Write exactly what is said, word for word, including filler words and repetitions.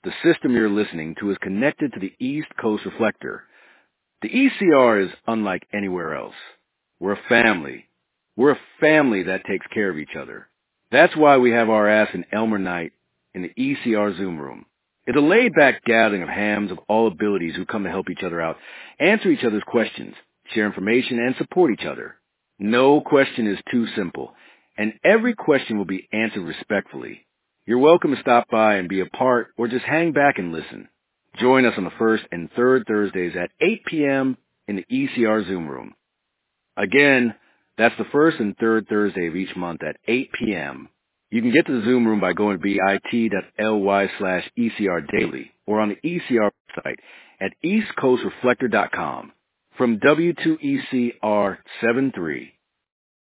The system you're listening to is connected to the East Coast Reflector. The E C R is unlike anywhere else. We're a family. We're a family that takes care of each other. That's why we have our ass in Elmer night in the E C R Zoom room. It's a laid-back gathering of hams of all abilities who come to help each other out, answer each other's questions, share information, and support each other. No question is too simple, and every question will be answered respectfully. You're welcome to stop by and be a part or just hang back and listen. Join us on the first and third Thursdays at eight p.m. in the E C R Zoom room. Again, that's the first and third Thursday of each month at eight p.m. You can get to the Zoom room by going to bit.ly slash ECR daily or on the E C R website at east coast reflector dot com. From W two E C R seventy-three,